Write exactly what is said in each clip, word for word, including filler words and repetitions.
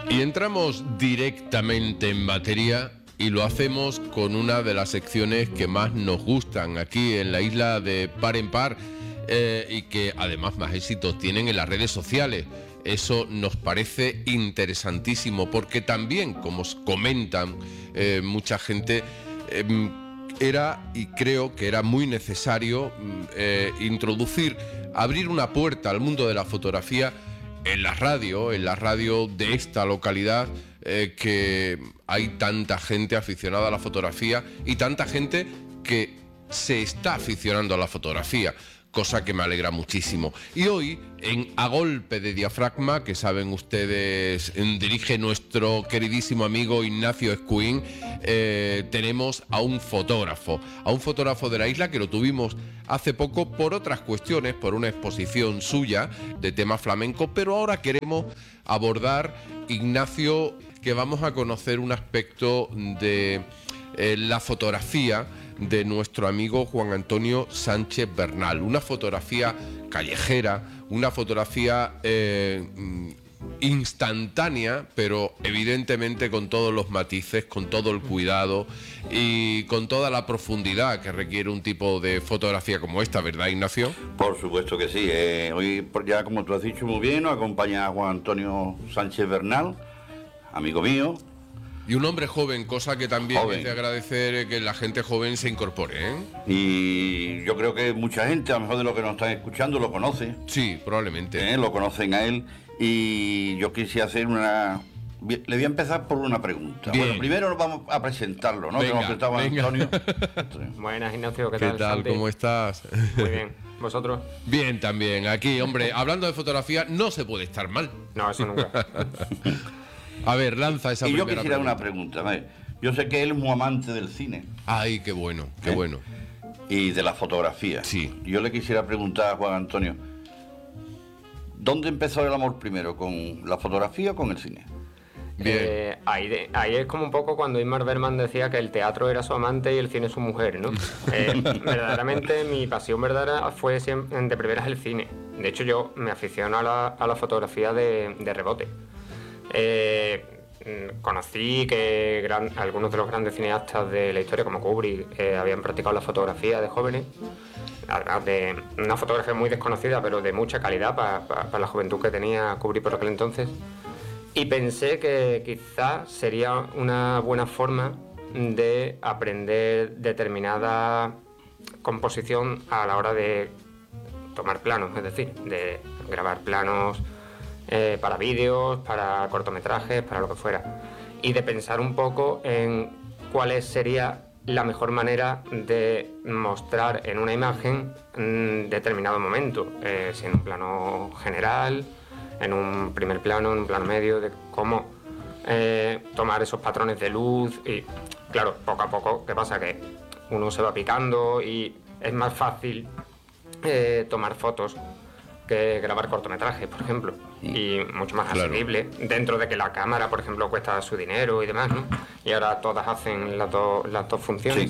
Y entramos directamente en materia y lo hacemos con una de las secciones que más nos gustan aquí en la isla de Par en Par eh, y que además más éxitos tienen en las redes sociales. Eso nos parece interesantísimo porque también, como comentan eh, mucha gente, eh, era y creo que era muy necesario eh, introducir, abrir una puerta al mundo de la fotografía en la radio, en la radio de esta localidad, eh, que hay tanta gente aficionada a la fotografía y tanta gente que se está aficionando a la fotografía, cosa que me alegra muchísimo. Y hoy, en A Golpe de Diafragma, que saben ustedes, dirige nuestro queridísimo amigo Ignacio Escuín, eh, tenemos a un fotógrafo, a un fotógrafo de la isla que lo tuvimos hace poco por otras cuestiones, por una exposición suya de tema flamenco, pero ahora queremos abordar, Ignacio, que vamos a conocer un aspecto de eh, la fotografía de nuestro amigo Juan Antonio Sánchez Bernal, una fotografía callejera, una fotografía eh, instantánea, pero evidentemente con todos los matices, con todo el cuidado y con toda la profundidad que requiere un tipo de fotografía como esta, ¿verdad, Ignacio? Por supuesto que sí. Eh, hoy, ya como tú has dicho muy bien, nos acompaña a Juan Antonio Sánchez Bernal, amigo mío. Y un hombre joven, cosa que también joven. es de agradecer que la gente joven se incorpore, ¿eh? Y yo creo que mucha gente, a lo mejor de los que nos están escuchando, lo conoce. Sí, probablemente. ¿Eh? Lo conocen a él. Y yo quise hacer una... Le voy a empezar por una pregunta. Bien. Bueno, primero nos vamos a presentarlo, ¿no? Venga, que hemos presentado a Antonio. Buenas, Ignacio, ¿qué, ¿Qué tal? tal? Santi? ¿Cómo estás? Muy bien. ¿Vosotros? Bien, también. Aquí, hombre, hablando de fotografía, no se puede estar mal. No, eso nunca. A ver, lanza esa y yo primera quisiera pregunta. una pregunta. ¿Vale? Yo sé que él es muy amante del cine. Ay, qué bueno, qué ¿Eh? bueno. Y de la fotografía. Sí. Yo le quisiera preguntar a Juan Antonio, ¿dónde empezó el amor primero? ¿Con la fotografía o con el cine? Bien. Eh, ahí, de, ahí es como un poco cuando Ingmar Bergman decía que el teatro era su amante y el cine su mujer, ¿no? Eh, verdaderamente mi pasión verdadera fue siempre, de primeras el cine. De hecho, yo me aficiono a la, a la fotografía de, de rebote. Eh, conocí que gran, algunos de los grandes cineastas de la historia, como Kubrick, eh, habían practicado la fotografía de jóvenes, además de una fotografía muy desconocida, pero de mucha calidad para pa, pa la juventud que tenía Kubrick por aquel entonces. Y pensé que quizás sería una buena forma de aprender determinada composición a la hora de tomar planos, es decir, de grabar planos eh, para vídeos, para cortometrajes, para lo que fuera. Y de pensar un poco en cuál sería la mejor manera de mostrar en una imagen un determinado momento, eh, si en un plano general, en un primer plano, en un plano medio, de cómo eh, tomar esos patrones de luz. Y claro, poco a poco, ¿qué pasa? Que uno se va picando y es más fácil eh, tomar fotos que grabar cortometrajes, por ejemplo, y mucho más Claro. asequible, dentro de que la cámara, por ejemplo, cuesta su dinero y demás, ¿no? Y ahora todas hacen las, do, las dos funciones. Sí.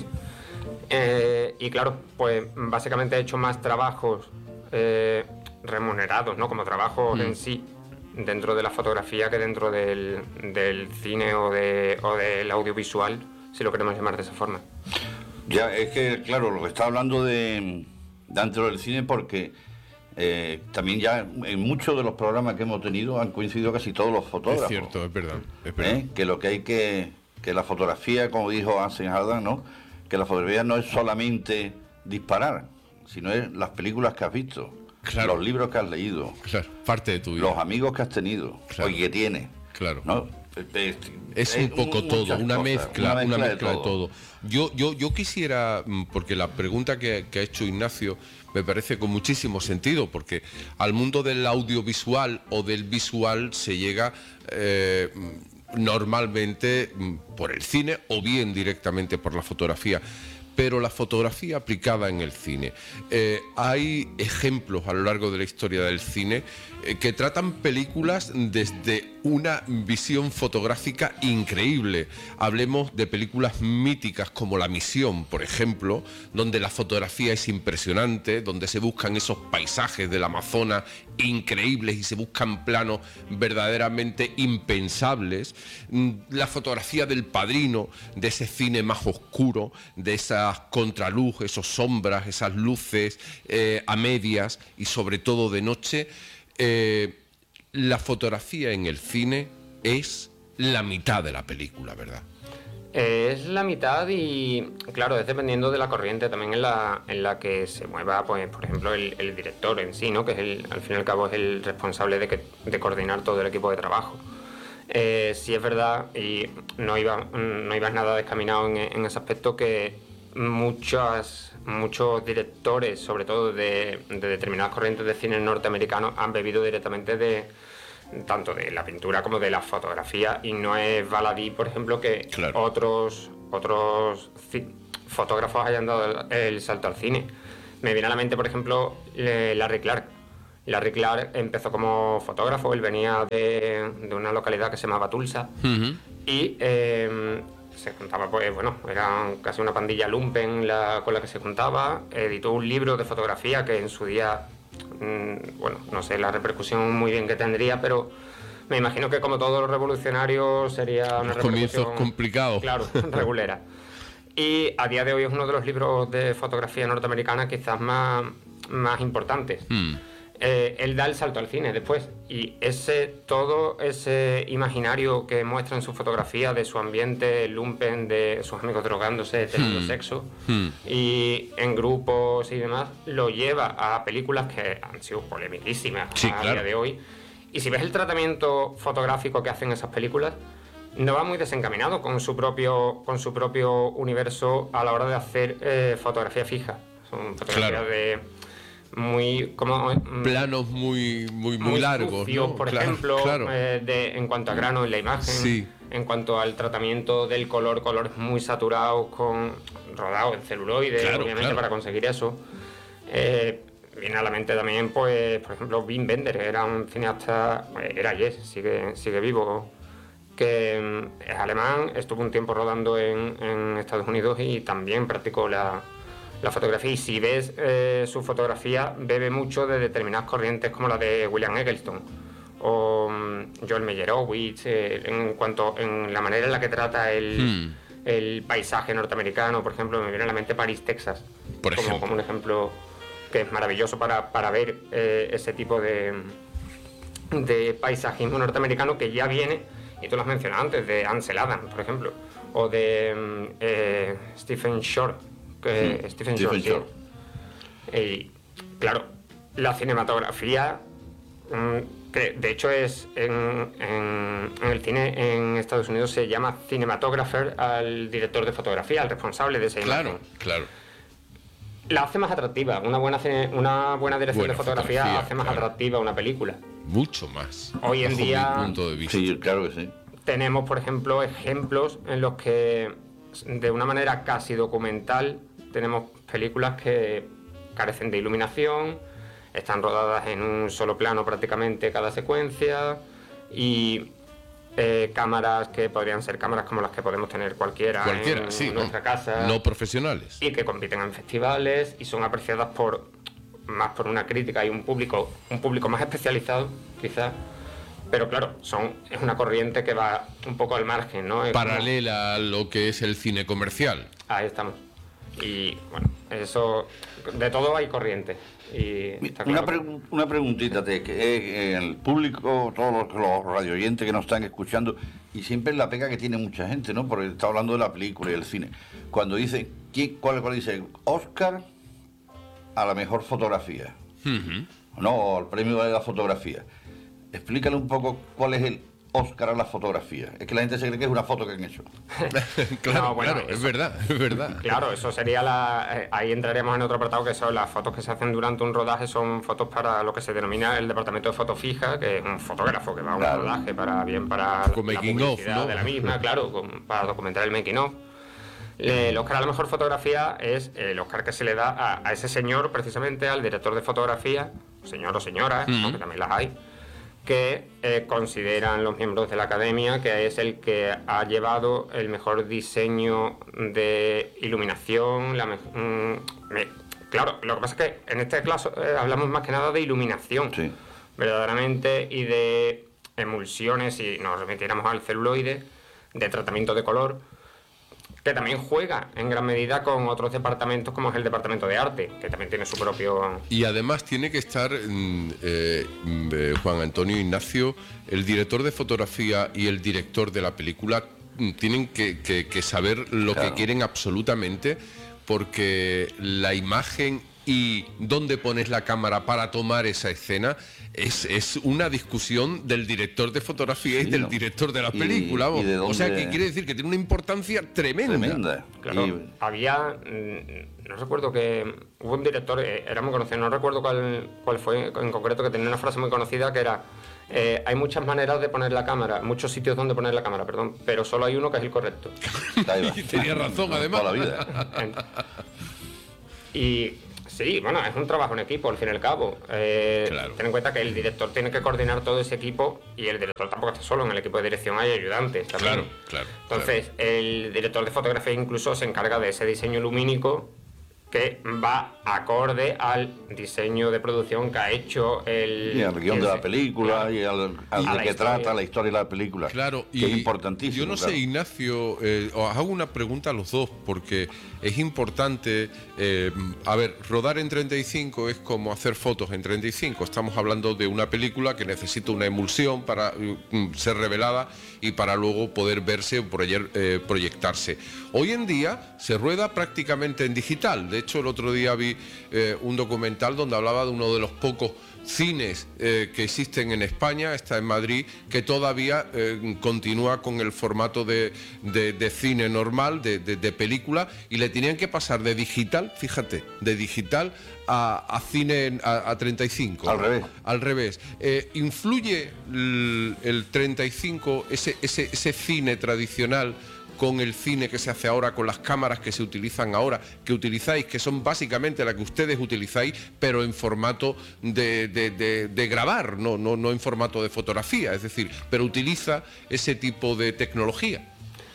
Eh, y claro, pues básicamente he hecho más trabajos eh, remunerados, ¿no? Como trabajos Mm. en sí, dentro de la fotografía que dentro del, del cine o, de, o del audiovisual, si lo queremos llamar de esa forma. Ya, es que, claro, lo que está hablando de dentro del cine, porque eh, también ya en muchos de los programas que hemos tenido han coincidido casi todos los fotógrafos. Es cierto, es verdad. Es verdad. ¿Eh? Que lo que hay que, que la fotografía, como dijo Ansel Hardan, ¿no? Que la fotografía no es solamente disparar, sino es las películas que has visto, Claro. los libros que has leído, Claro, parte de tu vida. los amigos que has tenido, Claro. o que tienes. Claro. ¿No? Es, Es un poco todo, muchas una cosas, mezcla, una mezcla, de de todo. todo. Yo, yo, yo quisiera, mm, porque la pregunta que, que ha hecho Ignacio me parece con muchísimo sentido, porque al mundo del audiovisual o del visual se llega eh, normalmente mm, por el cine o bien directamente por la fotografía. Pero la fotografía aplicada en el cine. Eh, hay ejemplos a lo largo de la historia del cine eh, que tratan películas desde una visión fotográfica increíble. Hablemos de películas míticas como La Misión, por ejemplo, donde la fotografía es impresionante, donde se buscan esos paisajes del Amazonas increíbles y se buscan planos verdaderamente impensables. La fotografía del Padrino, de ese cine más oscuro, de esas contraluz, esos sombras, esas luces eh, a medias y sobre todo de noche. Eh, la fotografía en el cine es la mitad de la película, ¿verdad? Es la mitad y, claro, es dependiendo de la corriente también en la, en la que se mueva, pues, por ejemplo, el, el director en sí, ¿no? Que es el, al fin y al cabo es el responsable de, que, de coordinar todo el equipo de trabajo. Eh, sí es verdad, y no iba, no ibas nada descaminado en, en ese aspecto, que muchas, muchos directores, sobre todo de, de determinadas corrientes de cine norteamericanos, han bebido directamente de tanto de la pintura como de la fotografía, y no es baladí, por ejemplo, que claro. otros otros fotógrafos hayan dado el, el salto al cine. Me viene a la mente, por ejemplo, Larry Clark. Larry Clark empezó como fotógrafo, él venía de, de una localidad que se llamaba Tulsa, uh-huh. y eh, se juntaba, pues bueno, era casi una pandilla lumpen la, con la que se juntaba. Editó un libro de fotografía que en su día, bueno, no sé la repercusión muy bien que tendría, pero me imagino que como todos los revolucionarios sería una los comienzos complicados. Claro, regulera. Y a día de hoy es uno de los libros de fotografía norteamericana quizás más, más importantes. Hmm. Eh, él da el salto al cine después, y ese todo ese imaginario que muestra en su fotografía de su ambiente lumpen, de sus amigos drogándose, teniendo hmm. sexo hmm. y en grupos y demás, lo lleva a películas que han sido polemiquísimas sí, a claro. día de hoy. Y si ves el tratamiento fotográfico que hacen esas películas, no va muy desencaminado con su propio con su propio universo a la hora de hacer eh, fotografía fija. Son fotografías claro. de muy como planos muy muy muy, muy largos, sucios, ¿no? Por claro, ejemplo, claro. Eh, de, en cuanto a grano en la imagen, sí. en cuanto al tratamiento del color, colores muy saturados, con rodados en celuloide, claro, obviamente claro. para conseguir eso. Eh, viene a la mente también, pues, por ejemplo, Wim Wenders, era un cineasta, era yes, sigue sigue vivo, que es alemán, estuvo un tiempo rodando en, en Estados Unidos y también practicó la La fotografía, y si ves eh, su fotografía, bebe mucho de determinadas corrientes como la de William Eggleston o um, Joel Meyerowitz, eh, en cuanto en la manera en la que trata el, hmm. el paisaje norteamericano. Por ejemplo, me viene a la mente París, Texas, por como, como un ejemplo que es maravilloso para, para ver eh, ese tipo de, de paisajismo norteamericano que ya viene, y tú lo has mencionado antes, de Ansel Adams, por ejemplo, o de eh, Stephen Shore, que sí, Stephen Shore, Shore. Y claro, la cinematografía, que de hecho es en, en, en el cine en Estados Unidos se llama cinematographer al director de fotografía, al responsable de esa claro, imagen. Claro, la hace más atractiva. Una buena cine, una buena dirección buena de fotografía, fotografía hace más claro. atractiva una película. Mucho más. Hoy en día mi punto de vista. Sí, claro que sí. Tenemos, por ejemplo, ejemplos en los que de una manera casi documental tenemos películas que carecen de iluminación, están rodadas en un solo plano prácticamente cada secuencia, y eh, cámaras que podrían ser cámaras como las que podemos tener cualquiera, cualquiera en sí, nuestra no, casa, no profesionales, y que compiten en festivales y son apreciadas por más por una crítica y un público un público más especializado quizás. Pero claro, son, es una corriente que va un poco al margen, ¿no? Es paralela como... a lo que es el cine comercial. Ahí estamos. Y bueno, eso, de todo hay corriente. Y está claro una, pre que... una preguntita, de que eh, el público, todos los, los radioyentes que nos están escuchando, y siempre es la pega que tiene mucha gente, ¿no? Porque está hablando de la película y el cine. Cuando dice, ¿quién, cuál, cuál dice? Oscar a la mejor fotografía. Uh-huh. No, el premio de la fotografía. Explícale un poco cuál es el Oscar a la fotografía. Es que la gente se cree que es una foto que han hecho. claro, no, bueno, claro, eso, es verdad, es verdad. Claro, eso sería la... Eh, ahí entraríamos en otro apartado, que son las fotos que se hacen durante un rodaje, son fotos para lo que se denomina el departamento de foto fija, que es un fotógrafo que va a un claro. rodaje para bien para con la publicidad off, ¿no? de la misma, claro, con, para documentar el making of. El Oscar a la mejor fotografía es el Oscar que se le da a, a ese señor, precisamente al director de fotografía, señor o señora, mm-hmm. porque también las hay, que eh, consideran los miembros de la academia que es el que ha llevado el mejor diseño de iluminación. La me mm, me claro, lo que pasa es que en este caso eh, hablamos más que nada de iluminación, sí. verdaderamente, y de emulsiones, si nos remitiéramos al celuloide, de tratamiento de color, que también juega en gran medida con otros departamentos como es el departamento de arte, que también tiene su propio... Y además tiene que estar mm, eh, eh, Juan Antonio Ignacio, el director de fotografía y el director de la película, mm, tienen que, que, que saber lo claro. que quieren absolutamente, porque la imagen y dónde pones la cámara para tomar esa escena es, es una discusión del director de fotografía sí, y del no. director de la película. Y, y de dónde... O sea, que quiere decir que tiene una importancia tremenda. Tremenda. Claro, y... había, no recuerdo que, hubo un director, era muy conocido, no recuerdo cuál, cuál fue en concreto, que tenía una frase muy conocida que era, eh, hay muchas maneras de poner la cámara, muchos sitios donde poner la cámara, perdón, pero solo hay uno que es el correcto. Y tenía razón, además. Toda la vida. Y... sí, bueno, es un trabajo en equipo, al fin y al cabo. Eh, claro. Ten en cuenta que el director tiene que coordinar todo ese equipo y el director tampoco está solo, en el equipo de dirección hay ayudantes también. Claro, claro. Entonces, claro. el director de fotografía incluso se encarga de ese diseño lumínico que va acorde al diseño de producción que ha hecho el... Y al guión el, de la película, claro. y al, al de que historia. trata la historia de la película. Claro, que y es importantísimo. Yo no claro. sé, Ignacio, eh, os hago una pregunta a los dos, porque es importante... Eh, a ver, rodar en treinta y cinco es como hacer fotos en treinta y cinco. Estamos hablando de una película que necesita una emulsión para mm, ser revelada y para luego poder verse o eh, proyectarse. Hoy en día se rueda prácticamente en digital. De hecho, el otro día vi eh, un documental donde hablaba de uno de los pocos cines eh, que existen en España, está en Madrid, que todavía eh, continúa con el formato de, de, de cine normal, de, de, de película, y le tenían que pasar de digital, fíjate, de digital a, a cine a, a treinta y cinco. Al revés. Al revés. Eh, ¿Influye el, el treinta y cinco, ese, ese, ese cine tradicional, con el cine que se hace ahora, con las cámaras que se utilizan ahora, que utilizáis, que son básicamente las que ustedes utilizáis, pero en formato de, de, de, de grabar, no, no, no en formato de fotografía, es decir, pero utiliza ese tipo de tecnología?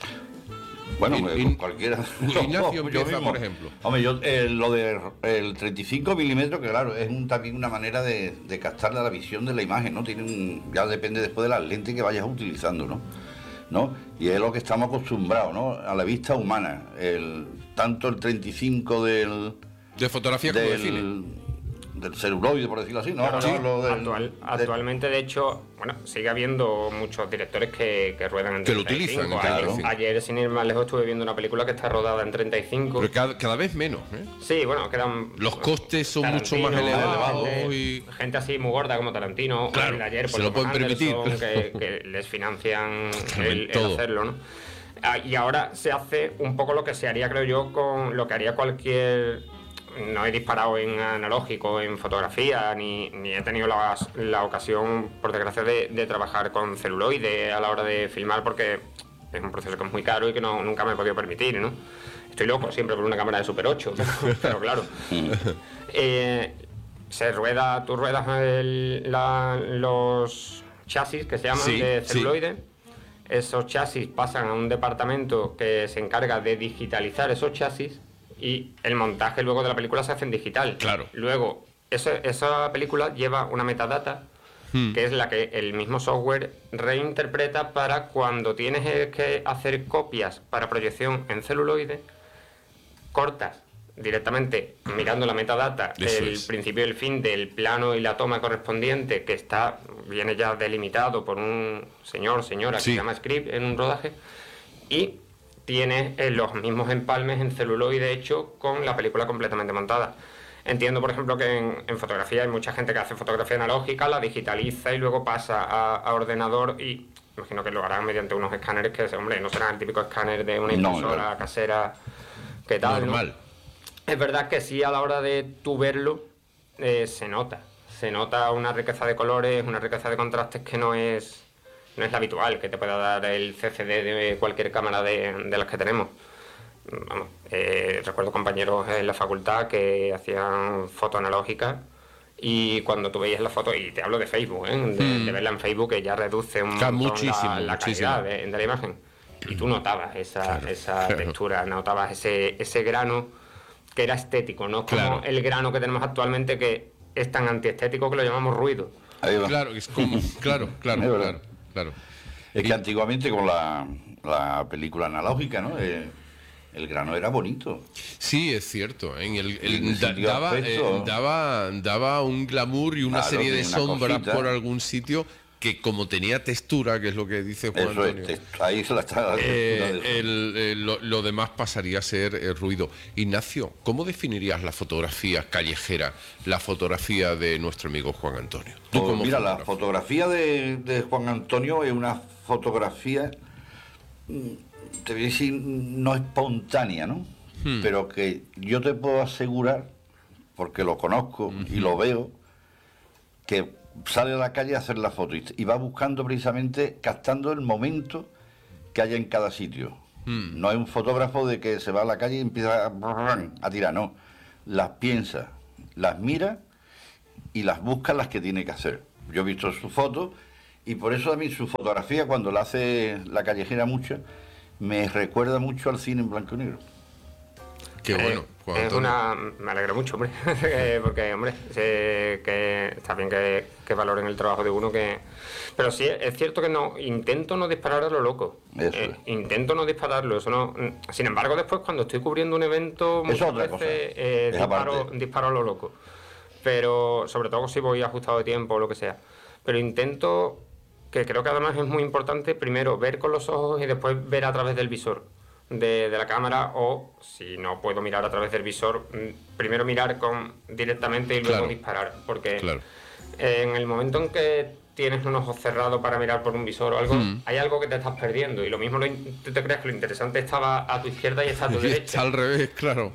Bueno, in, pues, in, cualquiera. Ignacio empieza, por ejemplo. Hombre, yo, eh, lo del de treinta y cinco milímetros, que claro, es un, también una manera de, de captar la visión de la imagen, ¿no? Tiene un, ya depende después de las lentes que vayas utilizando, ¿no? ¿no? Y es lo que estamos acostumbrados, ¿no? A la vista humana, el, tanto el treinta y cinco del... De fotografía como del, de cine. Del celuloide, por decirlo así, ¿no? Claro, sí. no del, Actual, actualmente, de hecho, bueno, sigue habiendo muchos directores que, que ruedan en que treinta y cinco. Lo utilizan, ayer, claro. Ayer, sin ir más lejos, estuve viendo una película que está rodada en treinta y cinco. Pero cada, cada vez menos, ¿eh? Sí, bueno, quedan... Los costes son mucho más elevados. Gente, y... gente así muy gorda como Tarantino, claro, o de ayer, se lo pueden permitir. Que, que les financian el, el hacerlo, ¿no? Y ahora se hace un poco lo que se haría, creo yo, con lo que haría cualquier... No he disparado en analógico, en fotografía, ni, ni he tenido la, la ocasión, por desgracia, de, de trabajar con celuloide a la hora de filmar, porque es un proceso que es muy caro y que no, nunca me he podido permitir, ¿no? Estoy loco siempre por una cámara de Super ocho, pero, pero claro. eh, se rueda, tú ruedas el, la, los chasis que se llaman sí, de celuloide. Sí. Esos chasis pasan a un departamento que se encarga de digitalizar esos chasis y el montaje luego de la película se hace en digital. Claro. Luego, eso, esa película lleva una metadata, hmm. que es la que el mismo software reinterpreta para cuando tienes que hacer copias para proyección en celuloide, cortas directamente mirando la metadata, eso el es. principio y el fin del plano y la toma correspondiente, que está viene ya delimitado por un señor, señora, sí. que se llama script en un rodaje, y tiene eh, los mismos empalmes en celuloide hecho con la película completamente montada. Entiendo, por ejemplo, que en, en fotografía hay mucha gente que hace fotografía analógica, la digitaliza y luego pasa a, a ordenador, y imagino que lo harán mediante unos escáneres que, hombre, no serán el típico escáner de una impresora no, no. casera que tal, normal. ¿no? Es verdad que sí, a la hora de tú verlo, eh, se nota. Se nota una riqueza de colores, una riqueza de contrastes que no es... no es la habitual que te pueda dar el C C D de cualquier cámara de, de las que tenemos. Vamos, eh, recuerdo compañeros en la facultad que hacían foto analógica y cuando tú veías la foto, y te hablo de Facebook, ¿eh? de, mm. de verla en Facebook, que ya reduce un montón muchísimo, la, la muchísimo. calidad de, de la imagen. Y tú notabas esa, claro, esa claro. textura, notabas ese, ese grano que era estético, no como claro. el grano que tenemos actualmente, que es tan antiestético que lo llamamos ruido. Ahí va. Claro, es como, claro, claro, Es verdad. claro, claro. Es Y- que antiguamente con la, la película analógica, ¿no? Eh, el grano era bonito. Sí, es cierto. En el, el- En el da- sentido daba, aspecto. eh, daba, daba un glamour y una Claro, serie de tiene una sombras cosita. por algún sitio que, como tenía textura, que es lo que dice Juan Eso Antonio, es, te- ahí se la está la eh, textura de eso. el- el- lo, lo demás pasaría a ser eh, ruido. Ignacio, ¿cómo definirías la fotografía callejera, la fotografía de nuestro amigo Juan Antonio? Tú Pues como mira, la fotógrafo. fotografía de, de Juan Antonio es una fotografía, mm, te voy a decir, no espontánea, ¿no? Hmm. Pero que yo te puedo asegurar, porque lo conozco y lo veo, que sale a la calle a hacer la foto y, y va buscando precisamente, captando el momento que haya en cada sitio. Hmm. No es un fotógrafo de que se va a la calle y empieza a, a tirar, no. Las piensa, las mira y las busca las que tiene que hacer. Yo he visto su foto y por eso a mí su fotografía, cuando la hace la callejera mucha, me recuerda mucho al cine en blanco y negro. Qué bueno, Eh, Juan es Antonio. una, me alegra mucho, hombre, eh, porque, hombre, sé que está bien que, que valoren el trabajo de uno, que pero sí, es cierto que no, intento no disparar a lo loco. Eso Eh, es. intento no dispararlo, eso no. Sin embargo, después cuando estoy cubriendo un evento, Eso muchas es otra veces cosa. eh, Es disparo, aparte. disparo a lo loco. Pero sobre todo si voy ajustado de tiempo o lo que sea. Pero intento, que creo que además es muy importante, primero ver con los ojos y después ver a través del visor de, de la cámara, o si no puedo mirar a través del visor, mm, primero mirar con directamente y luego Claro. disparar. Porque Claro. en el momento en que tienes un ojo cerrado para mirar por un visor o algo, Mm. hay algo que te estás perdiendo. Y lo mismo lo in- tú te crees que lo interesante estaba a tu izquierda y está a tu Y derecha. está al revés, claro.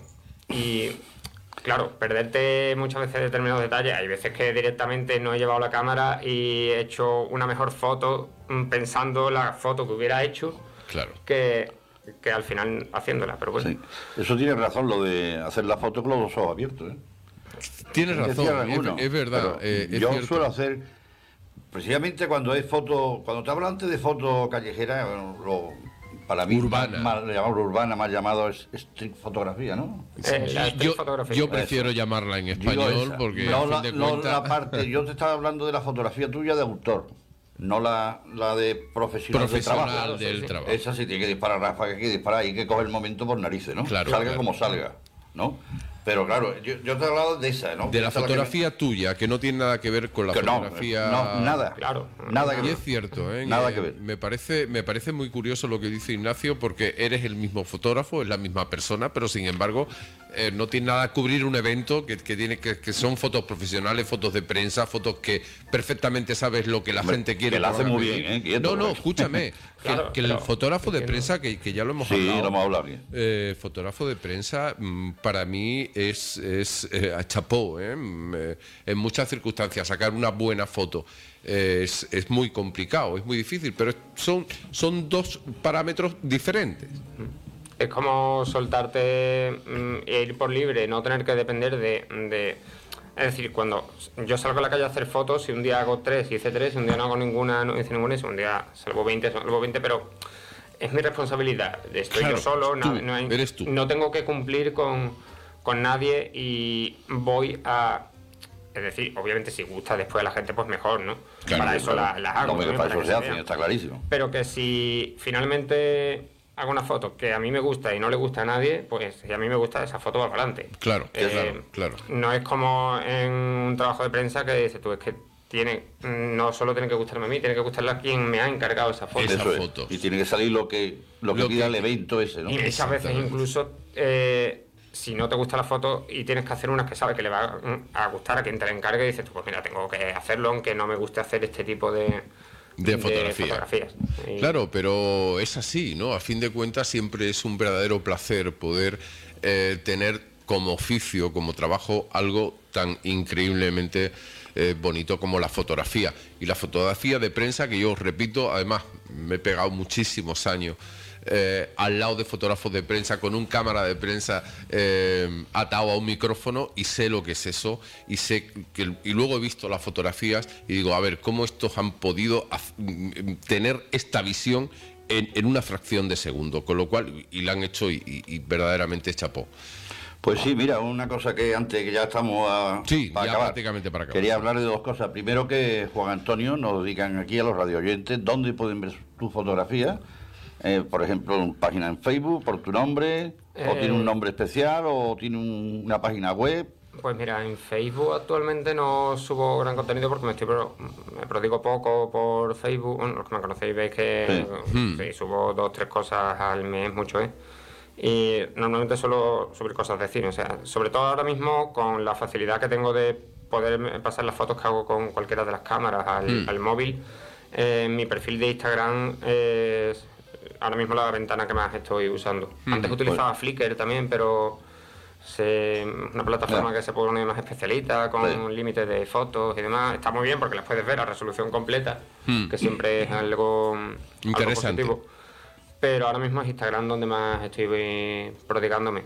Y claro, perderte muchas veces determinados detalles. Hay veces que directamente no he llevado la cámara y he hecho una mejor foto mm, pensando la foto que hubiera hecho Claro. que, que al final haciéndola. Pero bueno, Sí. Eso tiene razón, lo de hacer la foto con los ojos abiertos, ¿eh? Tienes Sin razón, decir es, alguno, es verdad. pero eh, es yo cierto. suelo hacer, precisamente cuando es foto, cuando te hablo antes de foto callejera, bueno, lo, para mí Urbana. más, más llamado urbana, más llamado es street fotografía, ¿no? eh, la street yo, fotografía. yo prefiero llamarla en Digo español esa. porque no, a la, fin de no cuentas la parte, yo te estaba hablando de la fotografía tuya de autor, no la, la de profesional, de profesional trabajo. del sí, sí. trabajo. Esa sí tiene que disparar ráfaga, hay que disparar, hay que coger el momento por narices, ¿no? Claro, salga claro. como salga, ¿no? Pero claro, yo, yo te he hablado de esa, ¿no? De la Esa es que me- fotografía tuya, que no tiene nada que ver con la que no, fotografía. no, nada. Claro. Nada que Y ver. es cierto, ¿eh? Nada Eh, que ver. Me parece, me parece muy curioso lo que dice Ignacio, porque eres el mismo fotógrafo, es la misma persona, pero sin embargo eh, no tiene nada que cubrir un evento que, que tiene que, que son fotos profesionales, fotos de prensa, fotos que perfectamente sabes lo que la Hombre, gente quiere. que la hace por muy ejemplo. bien, ¿eh? Quieto, No, no, por eso. escúchame. que, Claro, que el pero- fotógrafo de entiendo. prensa, que, que ya lo hemos Sí, hablado. lo hemos hablado bien. Eh, fotógrafo de prensa, mm, para mí es, es eh, a chapó, ¿eh? Mm, eh, en muchas circunstancias. Sacar una buena foto eh, es, es muy complicado, es muy difícil, pero son, son dos parámetros diferentes. Es como soltarte mm, e ir por libre, no tener que depender de, de- Es decir, cuando yo salgo a la calle a hacer fotos, si un día hago tres, hice tres, si un día no hago ninguna, no hice ninguna, si un día salvo veinte, salvo veinte, pero es mi responsabilidad. Estoy Claro, yo solo, tú, no, no hay- eres tú. no tengo que cumplir con, con nadie y voy a... Es decir, obviamente si gusta después a la gente, pues mejor, ¿no? Claro, para eso Claro. las la hago. No, porque también, para para eso que se se hacen, vean. está clarísimo. Pero que si finalmente hago una foto que a mí me gusta y no le gusta a nadie, pues si a mí me gusta, esa foto va para adelante. Claro, Eh, claro, claro. No es como en un trabajo de prensa que dices tú, es que tiene, no solo tiene que gustarme a mí, tiene que gustarle a quien me ha encargado esa foto. Esa Eso es. foto. Y tiene que salir lo que, lo que Lo pida que- el evento ese, ¿no? Y muchas veces Exactamente. incluso, eh, si no te gusta la foto y tienes que hacer unas que sabes que le va a, a gustar a quien te la encargue, dices tú, pues mira, tengo que hacerlo aunque no me guste hacer este tipo de, De fotografía. fotografías. Y- Claro, pero es así, ¿no? A fin de cuentas siempre es un verdadero placer poder eh, tener como oficio, como trabajo, algo tan increíblemente eh, bonito como la fotografía. Y la fotografía de prensa, que yo os repito, además me he pegado muchísimos años eh, al lado de fotógrafos de prensa, con un cámara de prensa eh, atado a un micrófono, y sé lo que es eso, y sé que, y luego he visto las fotografías y digo, a ver, ¿cómo estos han podido haz- mm, tener esta visión en, en una fracción de segundo? Con lo cual, y la han hecho y, y- y verdaderamente chapó. Pues sí, mira, una cosa que antes que ya estamos a, sí, para ya acabar, prácticamente para acabar. Quería hablar de dos cosas. Primero, que Juan Antonio nos digan aquí a los radioyentes dónde pueden ver tu fotografía. Eh, por ejemplo, en página en Facebook, por tu nombre, eh... o tiene un nombre especial, o tiene un, una página web. Pues mira, en Facebook actualmente no subo gran contenido porque me estoy pro, me prodigo poco por Facebook. Bueno, los que me conocéis veis que sí. Sí, subo dos, tres cosas al mes, mucho, ¿eh? Y normalmente suelo subir cosas de cine, o sea, sobre todo ahora mismo con la facilidad que tengo de poder pasar las fotos que hago con cualquiera de las cámaras al, mm. al móvil. Eh, mi perfil de Instagram es ahora mismo la ventana que más estoy usando. Mm. Antes utilizaba pues... Flickr también, pero... Se, una plataforma yeah. que se pone más especialista con sí. límites de fotos y demás. Está muy bien porque las puedes ver a resolución completa, hmm. que siempre es algo, interesante. Algo positivo. Pero ahora mismo es Instagram donde más estoy prodigándome.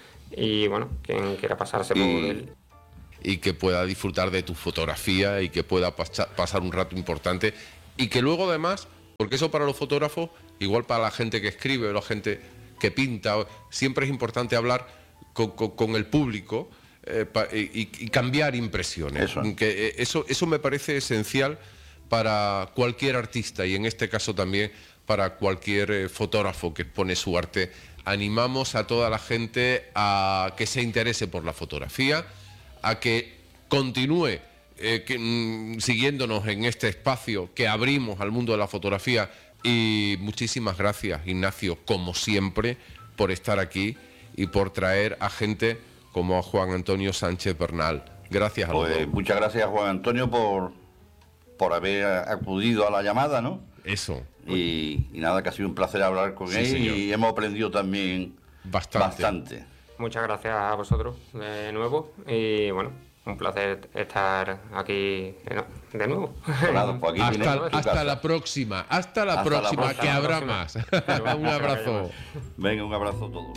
Y bueno, quien quiera pasarse por y, él. Y que pueda disfrutar de tu fotografía y que pueda pasar, pasar un rato importante. Y que luego además, porque eso para los fotógrafos, igual para la gente que escribe o la gente que pinta, siempre es importante hablar Con, con, con el público eh, pa, y, y cambiar impresiones. Eso. Que, eh, eso, eso me parece esencial para cualquier artista y en este caso también para cualquier eh, fotógrafo que expone su arte. Animamos a toda la gente a que se interese por la fotografía, a que continúe eh, que, mm, siguiéndonos en este espacio que abrimos al mundo de la fotografía. Y muchísimas gracias, Ignacio, como siempre, por estar aquí y por traer a gente como a Juan Antonio Sánchez Bernal. Gracias a los pues, dos. Muchas gracias, Juan Antonio, por, por haber acudido a la llamada, ¿no? Eso. Y, y nada, que ha sido un placer hablar con sí, él señor. Y hemos aprendido también bastante. bastante. Muchas gracias a vosotros de nuevo y bueno, un placer estar aquí de nuevo. Nada, pues aquí hasta hasta la próxima, hasta la hasta próxima, la que hasta habrá próxima. Más. Un abrazo. Venga, un abrazo a todos.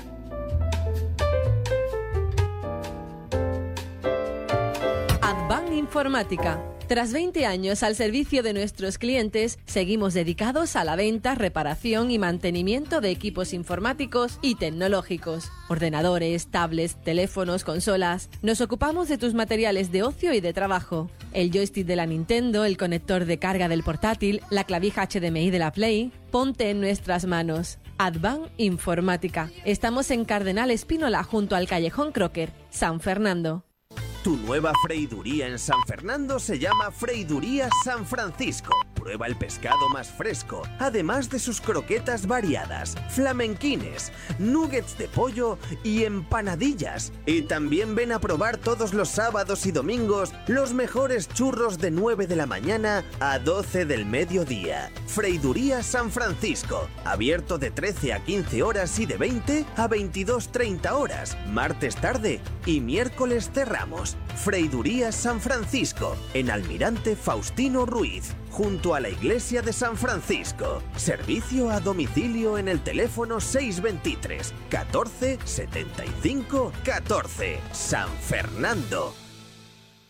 Advan Informática. Tras veinte años al servicio de nuestros clientes, seguimos dedicados a la venta, reparación y mantenimiento de equipos informáticos y tecnológicos. Ordenadores, tablets, teléfonos, consolas. Nos ocupamos de tus materiales de ocio y de trabajo. El joystick de la Nintendo, el conector de carga del portátil, la clavija H D M I de la Play. Ponte en nuestras manos. Advan Informática. Estamos en Cardenal Espínola, junto al Callejón Crocker, San Fernando. Tu nueva freiduría en San Fernando se llama Freiduría San Francisco. Prueba el pescado más fresco, además de sus croquetas variadas, flamenquines, nuggets de pollo y empanadillas. Y también ven a probar todos los sábados y domingos los mejores churros de nueve de la mañana a doce del mediodía. Freiduría San Francisco, abierto de trece a quince horas y de veinte a veintidós treinta horas, martes tarde y miércoles cerramos. Freiduría San Francisco, en Almirante Faustino Ruiz, junto a la iglesia de San Francisco. Servicio a domicilio en el teléfono seis veintitrés catorce setenta y cinco catorce. San Fernando.